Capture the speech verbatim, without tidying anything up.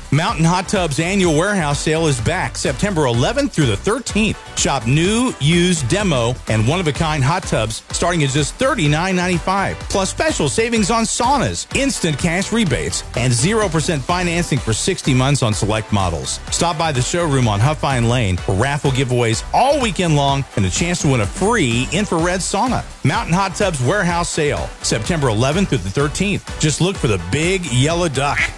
Mountain Hot Tub's annual warehouse sale is back September eleventh through the thirteenth. Shop new, used, demo, and one-of-a-kind hot tubs starting at just thirty-nine ninety-five. Plus special savings on saunas, instant cash rebates, and zero percent financing for sixty months on select models. Stop by the showroom on Huffine Lane for raffle giveaways all weekend long and a chance to win a free infrared sauna. Mountain Hot Tub's warehouse sale, September eleventh through the thirteenth. Just look for the big yellow duck.